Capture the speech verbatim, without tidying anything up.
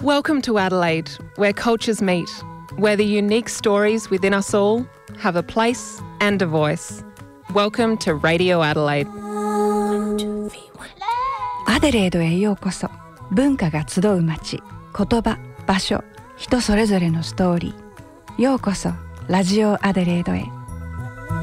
Welcome to Adelaide, where cultures meet, where the unique stories within us all have a place and a voice. Welcome to Radio Adelaide. アデレードへようこそ。文化が集う街、言葉、場所、人それぞれのストーリー。ようこそラジオアデレードへ。